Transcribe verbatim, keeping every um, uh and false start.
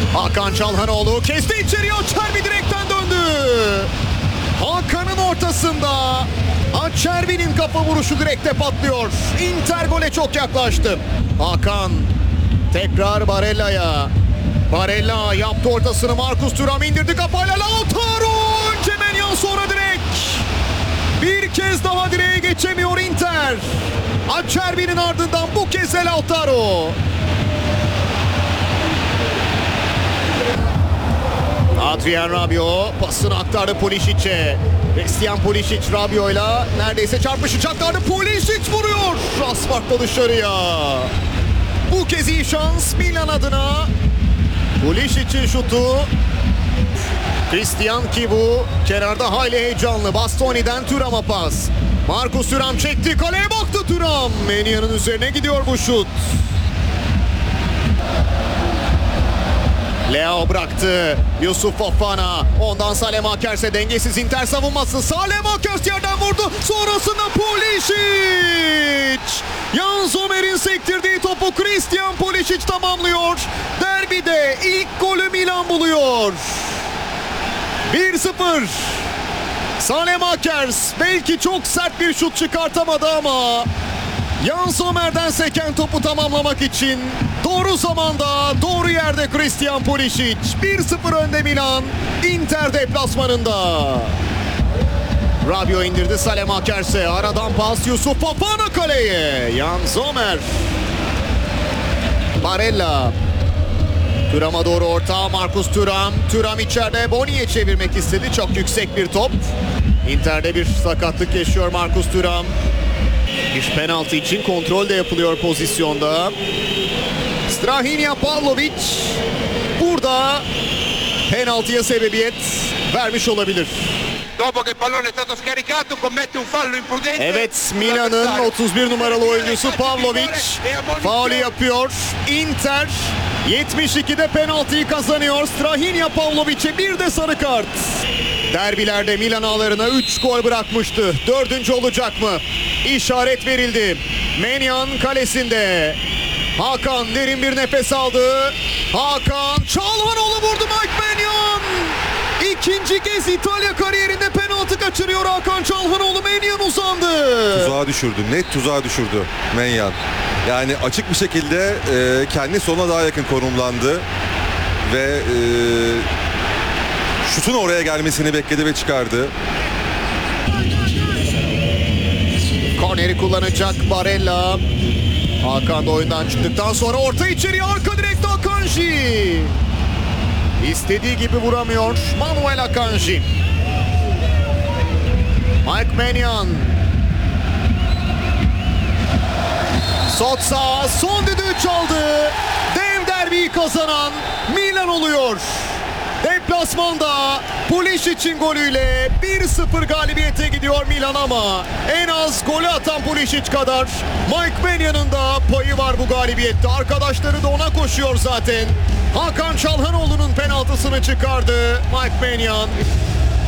Hakan Çalhanoğlu kesti içeriye, Acerbi direkten döndü. Hakan'ın ortasında Acerbi'nin kafa vuruşu direkte patlıyor. Inter gole çok yaklaştı. Hakan tekrar Barella'ya. Barella yaptı ortasını, Marcus Thuram indirdi kafayla, Lautaro önce Maignan sonra direk. Bir kez daha direğe geçemiyor Inter. Acerbi'nin ardından bu kez de Lautaro. Adrien Rabiot pasını aktardı Pulisic'e. Christian Pulisic Rabiot'la neredeyse çarpışacaklardı. Pulisic vuruyor. Asfaltla dışarıya. Bu kez iyi şans Milan adına. Pulisic'in şutu. Christian Kivu kenarda hayli heyecanlı. Bastoni'den Thuram'a pas. Marcus Thuram çekti. Kaleye baktı Thuram. Maignan üzerine gidiyor bu şut. Leo bıraktı. Yusuf Fofana. Ondan Salemakers'e dengesiz Inter savunması. Saelemaekers yerden vurdu. Sonrasında Pulisic. Jan Sommer'in sektirdiği topu Christian Pulisic tamamlıyor. Derbide ilk golü Milan buluyor. bir sıfır. Saelemaekers belki çok sert bir şut çıkartamadı ama Jan Sommer'den seken topu tamamlamak için doğru zamanda, doğru yerde Christian Pulisic. bir sıfır önde Milan, Inter deplasmanında. Rabiot indirdi Saelemakers'e. Aradan pas Yusuf Fofana kaleye. Jan Sommer. Barella. Thuram'a doğru orta. Marcus Thuram. Thuram içeride. Boni'ye çevirmek istedi. Çok yüksek bir top. Inter'de bir sakatlık yaşıyor Marcus Thuram. Bir penaltı için kontrol de yapılıyor pozisyonda. Strahinja Pavlovic burada penaltıya sebebiyet vermiş olabilir. Evet, Milan'ın otuz bir numaralı oyuncusu Pavlovic faulü yapıyor. Inter yetmiş ikide penaltıyı kazanıyor. Strahinja Pavlovic'e bir de sarı kart. Derbilerde Milan ağlarına üç gol bırakmıştı. Dördüncü olacak mı? İşaret verildi. Maignan kalesinde. Hakan derin bir nefes aldı. Hakan Çalhanoğlu vurdu. Mike Maignan. İkinci kez İtalya kariyerinde penaltı kaçırıyor Hakan Çalhanoğlu. Maignan uzandı. Tuzağa düşürdü. Net tuzağa düşürdü Maignan. Yani açık bir şekilde e, kendi sonuna daha yakın konumlandı. Ve e, şutun oraya gelmesini bekledi ve çıkardı. Korneri kullanacak Barella. Hakan da oyundan çıktıktan sonra orta içeriye, arka direkte Akanji. İstediği gibi vuramıyor Manuel Akanji. Mike Maignan. Sotsa son düdüğü çaldı. Dev derbiyi kazanan Milan oluyor. Deplasmanda Pulisic'in golüyle bir sıfır galibiyete gidiyor Milan ama en az golü atan Pulisic kadar Mike Maignan'ın da payı var bu galibiyette. Arkadaşları da ona koşuyor zaten. Hakan Çalhanoğlu'nun penaltısını çıkardı Mike Maignan.